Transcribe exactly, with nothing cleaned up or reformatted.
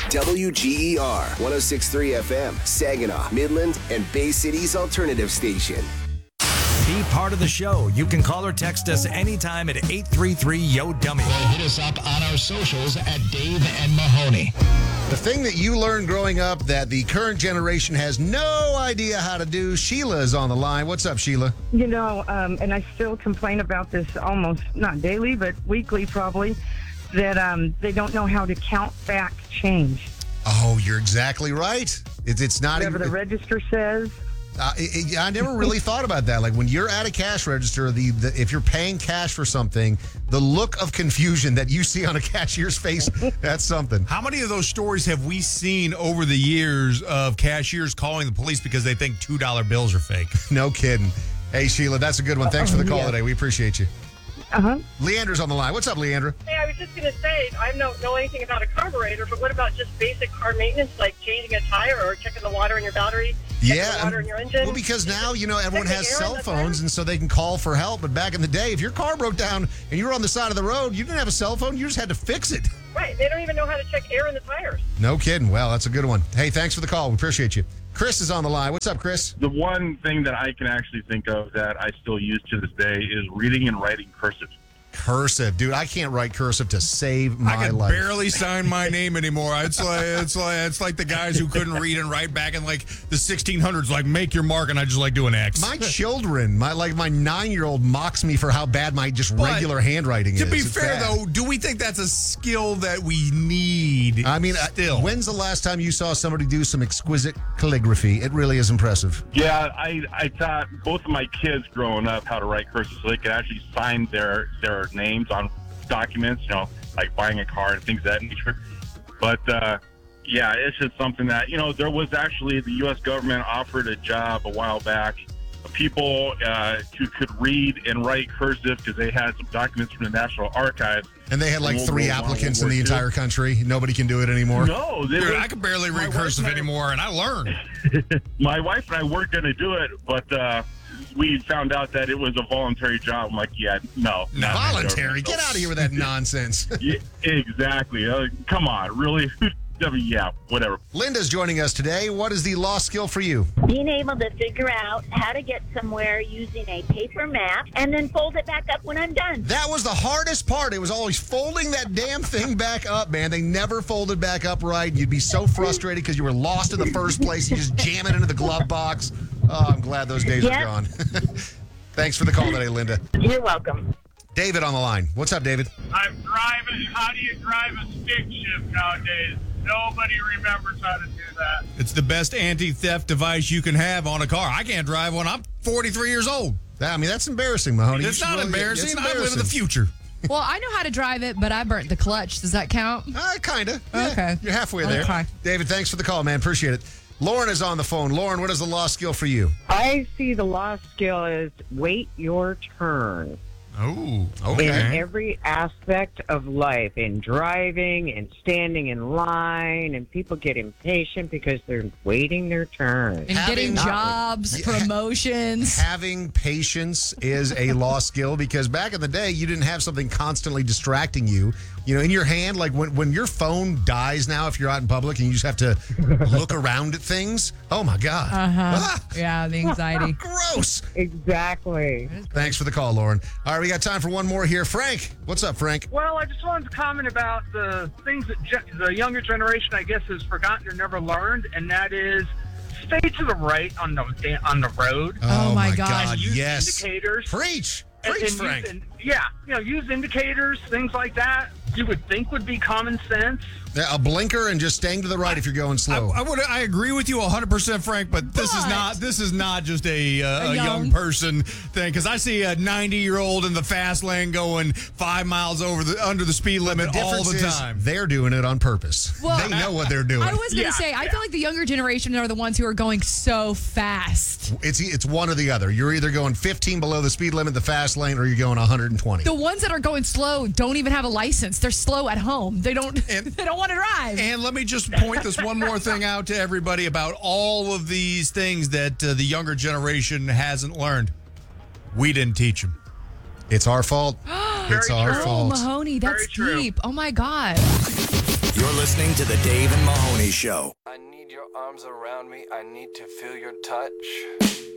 W G E R one oh six point three F M, Saginaw, Midland, and Bay City's alternative station. Be part of the show. You can call or text us anytime at eight three three, Y O, dummy. Or hit us up on our socials at Dave and Mahoney. The thing that you learned growing up that the current generation has no idea how to do. Sheila is on the line. What's up, Sheila? You know, um, and I still complain about this almost, not daily, but weekly probably, that um, they don't know how to count back change. Oh, you're exactly right. It, it's not Whatever even... the register says. Uh, it, it, I never really thought about that. Like when you're at a cash register, the, the if you're paying cash for something, the look of confusion that you see on a cashier's face, that's something. How many of those stories have we seen over the years of cashiers calling the police because they think two dollar bills are fake? No kidding. Hey, Sheila, that's a good one. Thanks for the call yeah. today. We appreciate you. Uh-huh. Leandra's on the line. What's up, Leandra? Hey, I was just going to say, I don't know anything about a carburetor, but what about just basic car maintenance, like changing a tire or checking the water in your battery? Yeah. The water in your engine? Well, because now, you know, everyone Check the has air in cell the phones, tire? and so they can call for help. But back in the day, if your car broke down and you were on the side of the road, you didn't have a cell phone. You just had to fix it. Right. They don't even know how to check air in the tires. No kidding. Well, that's a good one. Hey, thanks for the call. We appreciate you. Chris is on the line. What's up, Chris? The one thing that I can actually think of that I still use to this day is reading and writing cursive. Cursive. Dude, I can't write cursive to save my I can life. barely sign my name anymore. It's like it's like it's like the guys who couldn't read and write back in like the sixteen hundreds. Like make your mark, and I just like doing X. My children, my like my nine-year-old mocks me for how bad my just But regular handwriting to is. be It's fair, bad. though, do we think that's a skill that we need? I mean, still, uh, when's the last time you saw somebody do some exquisite calligraphy? It really is impressive. Yeah, I, I taught both of my kids growing up how to write cursive so they could actually sign their, their names on documents, you know, like buying a car and things of that nature. But, uh, yeah, it's just something that, you know, there was actually the U S government offered a job a while back of people uh, who could read and write cursive because they had some documents from the National Archives. And they had like World three War One, applicants in World the War Two. entire country. Nobody can do it anymore. No, they dude, were- I can barely my read wife cursive and I- anymore, and I learned. My wife and I were going to do it, but uh, we found out that it was a voluntary job. I'm like, yeah, no. not Voluntary? Get out of here with that nonsense. Yeah, exactly. Uh, come on, really? I mean, yeah, whatever. Linda's joining us today. What is the law skill for you? Being able to figure out how to get somewhere using a paper map and then fold it back up when I'm done. That was the hardest part. It was always folding that damn thing back up, man. They never folded back up right. You'd be so frustrated because you were lost in the first place. You just jam it into the glove box. Oh, I'm glad those days Yep. are gone. Thanks for the call today, Linda. You're welcome. David on the line. What's up, David? I'm driving. How do you drive a stick shift nowadays? Nobody remembers how to do that. It's the best anti-theft device you can have on a car. I can't drive one. I'm forty-three years old. I mean, that's embarrassing, Mahoney. It's You should not really- embarrassing. it's I live in the embarrassing. future. Well, I know how to drive it, but I burnt the clutch. Does that count? Uh, kind of. Yeah, Okay. You're halfway there. Okay. David, thanks for the call, man. Appreciate it. Lauren is on the phone. Lauren, what is the law skill for you? I see the law skill as wait your turn. Oh, In every aspect of life, in driving and standing in line, and people get impatient because they're waiting their turn. And getting jobs, promotions. Having patience is a law skill because back in the day, you didn't have something constantly distracting you. You know, in your hand, like when, when your phone dies now, if you're out in public and you just have to look around at things, oh my God. Uh-huh. Ah, Yeah, the anxiety. gross. Exactly. Thanks for the call, Lauren. All right, we got time for one more here. Frank, what's up, Frank? Well, I just wanted to comment about the things that ge- the younger generation, I guess, has forgotten or never learned, and that is stay to the right on the on the road. Oh, my God. God, Use yes. indicators. Preach. And- Preach, and use- Frank. and- yeah, you know, use indicators, things like that. You would think would be common sense. Yeah, a blinker and just staying to the right if you're going slow. I, I would. I agree with you one hundred percent, Frank. But this is But- not. This is not just a, uh, A a young. young. person thing. Because I see a ninety-year-old in the fast lane going five miles over the under the speed limit all difference the is time. They're doing it on purpose. Well, they know what they're doing. I was going to Yeah, say, I yeah. feel like the younger generation are the ones who are going so fast. It's it's one or the other. You're either going fifteen below the speed limit, the fast lane, or you're going one hundred twenty. The ones that are going slow don't even have a license. They're slow at home. They don't. And- they don't want to drive. And let me just point this one more thing out to everybody about all of these things that uh, the younger generation hasn't learned. We didn't teach them. It's our fault. it's Very our true. oh, fault. Mahoney, that's Very true. deep. Oh my God. You're listening listening to The Dave and Mahoney Show. I need your arms around me. I need to feel your touch.